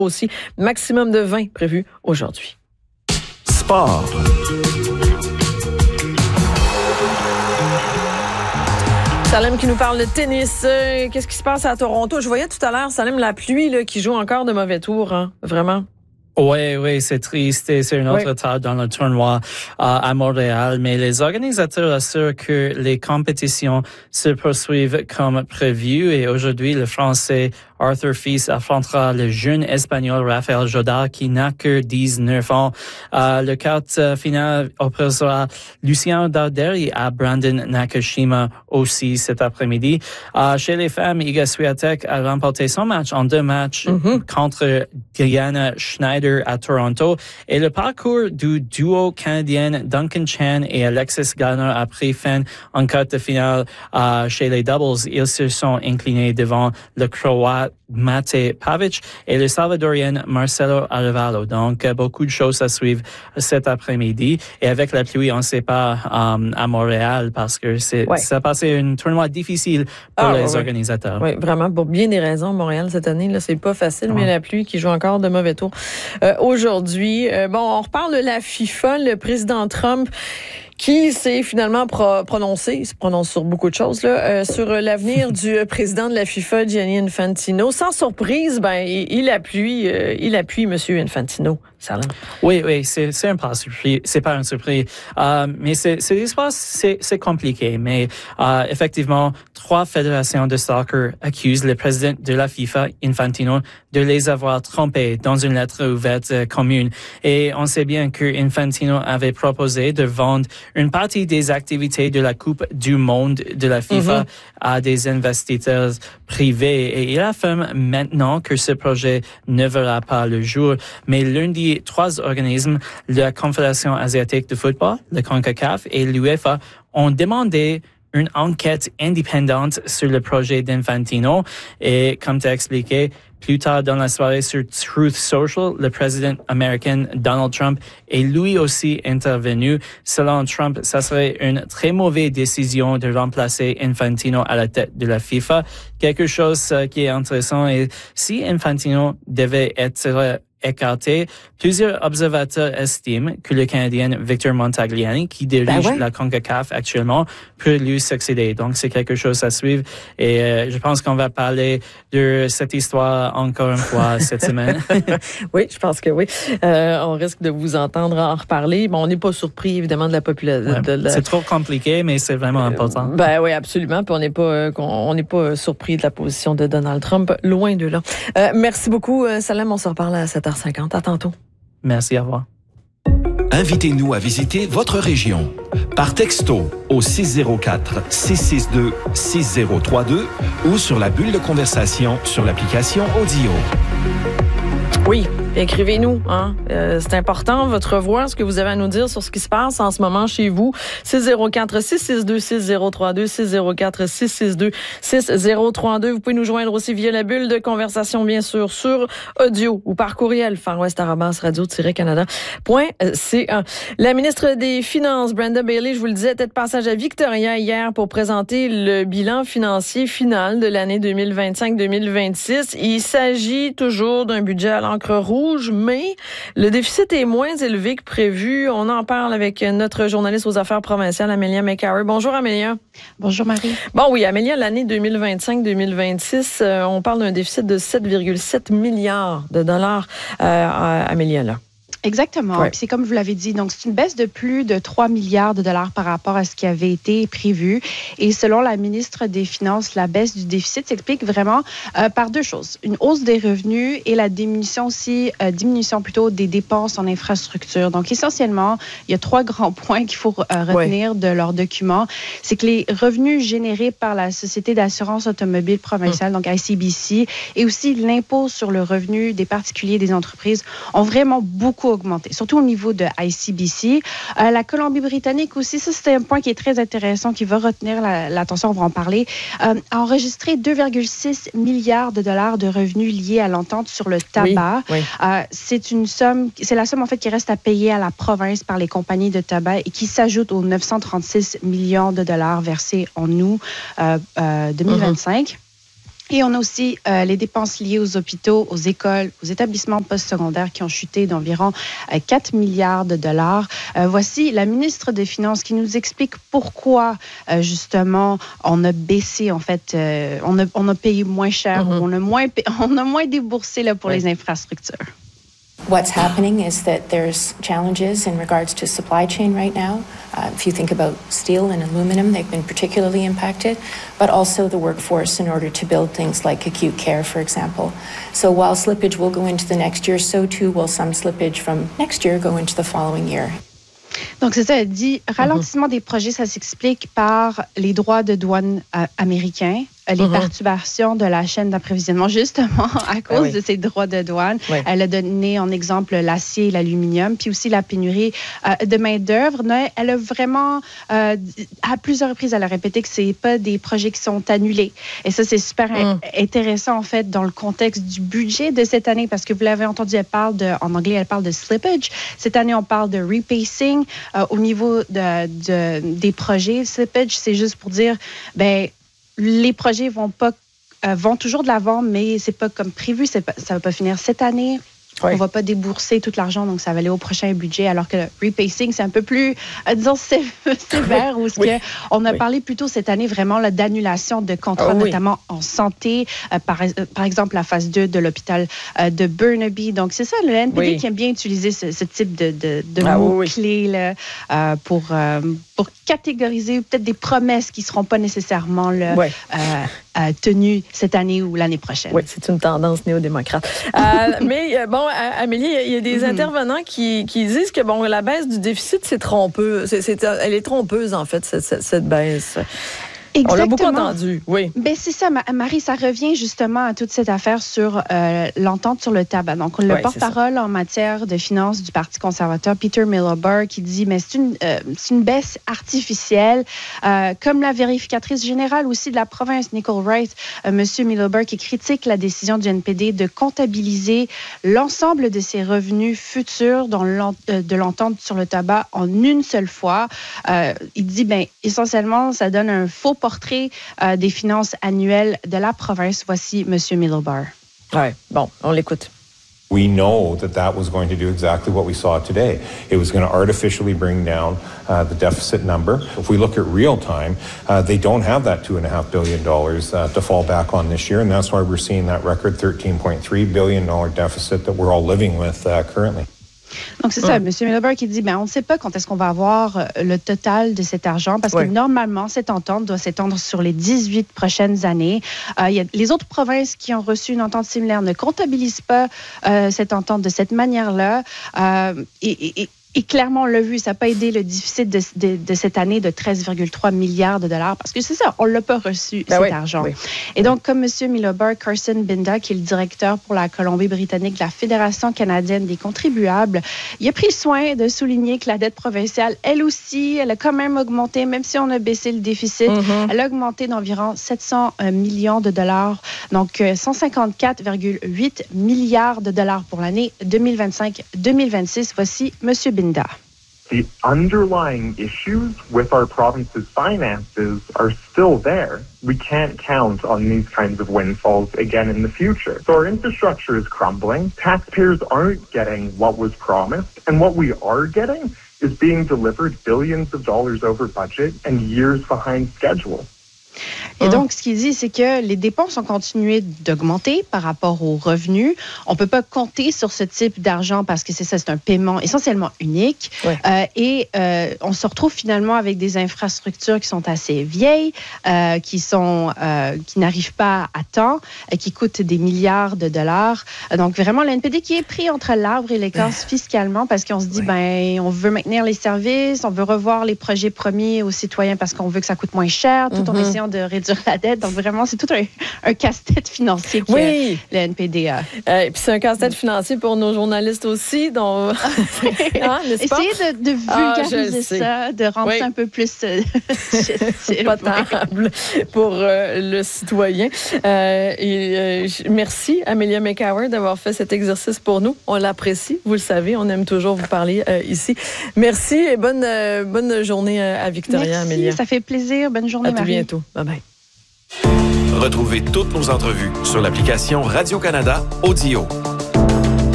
aussi. Maximum de 20 prévu aujourd'hui. Sport. Salem qui nous parle de tennis. Qu'est-ce qui se passe à Toronto? Je voyais tout à l'heure, Salem, la pluie là, qui joue encore de mauvais tours. Hein? Vraiment. Oui, c'est triste et c'est une autre étape dans le tournoi à Montréal. Mais les organisateurs assurent que les compétitions se poursuivent comme prévu. Et aujourd'hui, le Français Arthur Fils affrontera le jeune Espagnol Rafael Jodar qui n'a que 19 ans. Le quart final opposera Lucien Darderi à Brandon Nakashima aussi cet après-midi. Chez les femmes, Iga Swiatek a remporté son match en 2 matchs contre Diana Schneider à Toronto. Et le parcours du duo canadien Duncan Chan et Alexis Garner a pris fin en quart de finale chez les doubles. Ils se sont inclinés devant le Croate Mate Pavic et le Salvadorien Marcelo Arevalo. Donc, beaucoup de choses à suivre cet après-midi. Et avec la pluie, on ne sait pas à Montréal parce que ça a passé un tournoi difficile pour les organisateurs. Oui, vraiment, pour bien des raisons. Montréal, cette année, là, c'est pas facile, mais la pluie qui joue encore de mauvais tours. Aujourd'hui, on reparle de la FIFA, le président Trump qui s'est finalement prononcé, il se prononce sur beaucoup de choses, là, sur l'avenir du président de la FIFA, Gianni Infantino. Sans surprise, il appuie M. Infantino. Oui, c'est un pas surpris, c'est pas une surprise. Mais cette histoire, c'est compliqué. Mais effectivement, 3 fédérations de soccer accusent le président de la FIFA, Infantino, de les avoir trompés dans une lettre ouverte commune. Et on sait bien que Infantino avait proposé de vendre une partie des activités de la Coupe du Monde de la FIFA à des investisseurs privés. Et il affirme maintenant que ce projet ne verra pas le jour. Mais lundi, 3 organismes, la Confédération asiatique de football, le CONCACAF et l'UEFA, ont demandé une enquête indépendante sur le projet d'Infantino. Et comme tu as expliqué, plus tard dans la soirée sur Truth Social, le président américain Donald Trump est lui aussi intervenu. Selon Trump, ça serait une très mauvaise décision de remplacer Infantino à la tête de la FIFA. Quelque chose qui est intéressant est si Infantino devait être écarté, plusieurs observateurs estiment que le Canadien Victor Montagliani, qui dirige la CONCACAF actuellement, peut lui succéder. Donc, c'est quelque chose à suivre. Et je pense qu'on va parler de cette histoire encore une fois cette semaine. Oui, je pense que oui. On risque de vous entendre en reparler. Bon, on n'est pas surpris, évidemment, de la population. C'est trop compliqué, mais c'est vraiment important. Oui, absolument. Puis on n'est pas surpris de la position de Donald Trump. Loin de là. Merci beaucoup, Salem. On se reparle à 7h50. À tantôt. Merci, au revoir. Invitez-nous à visiter votre région. Par texto au 604-662-6032 ou sur la bulle de conversation sur l'application Audio. Oui, écrivez-nous. C'est important, votre voix, ce que vous avez à nous dire sur ce qui se passe en ce moment chez vous. 604-662-6032, 604-662-6032. Vous pouvez nous joindre aussi via la bulle de conversation, bien sûr, sur audio ou par courriel, farwest@radio-canada.ca. La ministre des Finances, Brenda Bailey, je vous le disais, était de passage à Victoria hier pour présenter le bilan financier final de l'année 2025-2026. Il s'agit toujours d'un budget à l'encre rouge, mais le déficit est moins élevé que prévu. On en parle avec notre journaliste aux affaires provinciales, Amélia McCarry. Bonjour, Amélia. Bonjour, Marie. Bon, oui, Amélia, l'année 2025-2026, on parle d'un déficit de 7,7 milliards de dollars. Amélia, là. Exactement. Ouais. Puis c'est comme vous l'avez dit, donc c'est une baisse de plus de 3 milliards de dollars par rapport à ce qui avait été prévu. Et selon la ministre des Finances, la baisse du déficit s'explique vraiment par 2 choses. Une hausse des revenus et la diminution des dépenses en infrastructure. Donc essentiellement, il y a 3 grands points qu'il faut retenir de leur document. C'est que les revenus générés par la Société d'assurance automobile provinciale, donc ICBC, et aussi l'impôt sur le revenu des particuliers et des entreprises ont vraiment beaucoup augmenté, surtout au niveau de ICBC. La Colombie-Britannique aussi, ça c'est un point qui est très intéressant, qui va retenir l'attention, on va en parler, a enregistré 2,6 milliards de dollars de revenus liés à l'entente sur le tabac. Oui. C'est la somme en fait qui reste à payer à la province par les compagnies de tabac et qui s'ajoute aux 936 millions de dollars versés en août 2025. Et on a aussi les dépenses liées aux hôpitaux, aux écoles, aux établissements postsecondaires qui ont chuté d'environ 4 milliards de dollars. Voici la ministre des Finances qui nous explique pourquoi, justement, on a baissé, en fait, on a payé moins cher, on a moins déboursé là, pour les infrastructures. What's happening is that there's challenges in regards to supply chain right now. If you think about steel and aluminum, they've been particularly impacted, but also the workforce in order to build things like acute care, for example. So while slippage will go into the next year, so too will some slippage from next year go into the following year. Donc, c'est ça, elle dit, ralentissement des projets, ça s'explique par les droits de douane américains, les perturbations de la chaîne d'approvisionnement, justement, à cause de ces droits de douane. Oui. Elle a donné en exemple l'acier et l'aluminium, puis aussi la pénurie de main-d'œuvre. Elle a vraiment, à plusieurs reprises, elle a répété que ce n'est pas des projets qui sont annulés. Et ça, c'est super intéressant, en fait, dans le contexte du budget de cette année, parce que vous l'avez entendu, en anglais, elle parle de slippage. Cette année, on parle de repacing au niveau des projets. Slippage, c'est juste pour dire, les projets vont toujours de l'avant, mais c'est pas comme prévu. Ça va pas finir cette année. Oui. On va pas débourser tout l'argent, donc ça va aller au prochain budget, alors que le repacing, c'est un peu plus, disons, sévère. On a parlé plutôt cette année vraiment là, d'annulation de contrats, notamment en santé, par exemple la phase 2 de l'hôpital de Burnaby. Donc, c'est ça, le NPD qui aime bien utiliser ce type de mots-clés là, pour catégoriser peut-être des promesses qui ne seront pas nécessairement tenues cette année ou l'année prochaine. Oui, c'est une tendance néo-démocrate. Mais bon, Amélie, il y a des intervenants qui disent que bon, la baisse du déficit, c'est trompeux. Elle est trompeuse, en fait, cette baisse. Exactement. On l'a beaucoup entendu, oui. Ben c'est ça, Marie, ça revient justement à toute cette affaire sur l'entente sur le tabac. Donc, le porte-parole en matière de finances du Parti conservateur, Peter Miliband, qui dit, mais c'est une baisse artificielle. Comme la vérificatrice générale aussi de la province, Nicole Wright, Monsieur Miliband, qui critique la décision du NPD de comptabiliser l'ensemble de ses revenus futurs de l'entente sur le tabac en une seule fois. Il dit, essentiellement, ça donne un faux portrait des finances annuelles de la province. Voici M. Miliband. Oui, bon, on l'écoute. We know that was going to do exactly what we saw today. It was going to artificially bring down the deficit number. If we look at real time, they don't have that $2.5 billion to fall back on this year, and that's why we're seeing that record $13.3 billion deficit that we're all living with currently. Donc, c'est ça, M. Miliband qui dit, on ne sait pas quand est-ce qu'on va avoir le total de cet argent, parce que normalement, cette entente doit s'étendre sur les 18 prochaines années. Les autres provinces qui ont reçu une entente similaire ne comptabilisent pas cette entente de cette manière-là. Et clairement, on l'a vu, ça n'a pas aidé le déficit de cette année de 13,3 milliards de dollars, parce que c'est ça, on ne l'a pas reçu, cet argent. Oui. Et donc, comme M. Miliband, Carson Binda, qui est le directeur pour la Colombie-Britannique de la Fédération canadienne des contribuables, il a pris soin de souligner que la dette provinciale, elle aussi, elle a quand même augmenté, même si on a baissé le déficit, elle a augmenté d'environ 700 millions de dollars, donc 154,8 milliards de dollars pour l'année 2025-2026. Voici M. Binda. The underlying issues with our province's finances are still there. We can't count on these kinds of windfalls again in the future. So our infrastructure is crumbling. Taxpayers aren't getting what was promised. And what we are getting is being delivered billions of dollars over budget and years behind schedule. Et donc, ce qu'il dit, c'est que les dépenses ont continué d'augmenter par rapport aux revenus. On ne peut pas compter sur ce type d'argent parce que c'est un paiement essentiellement unique. On se retrouve finalement avec des infrastructures qui sont assez vieilles, qui n'arrivent pas à temps, qui coûtent des milliards de dollars. Donc, vraiment, le NPD qui est pris entre l'arbre et l'écorce fiscalement parce qu'on se dit, on veut maintenir les services, on veut revoir les projets promis aux citoyens parce qu'on veut que ça coûte moins cher, tout en essayant de réduire la dette. Donc, vraiment, c'est tout un casse-tête financier que le NPD a. Et puis, c'est un casse-tête financier pour nos journalistes aussi. Donc, n'est-ce pas? Essayez de vulgariser ça, de rendre ça un peu plus potable pour le citoyen. Merci, Amelia McHoward, d'avoir fait cet exercice pour nous. On l'apprécie, vous le savez. On aime toujours vous parler ici. Merci et bonne journée à Victoria, Merci, Amelia. Ça fait plaisir. Bonne journée, Marie. À tout bientôt. Bye-bye. Retrouvez toutes nos entrevues sur l'application Radio-Canada Audio.